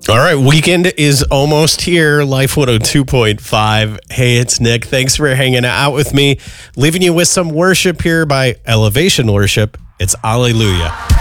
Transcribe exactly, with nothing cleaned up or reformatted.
All right, weekend is almost here. Life one oh two point five. Hey, it's Nick. Thanks for hanging out with me. Leaving you with some worship here by Elevation Worship. It's Alleluia.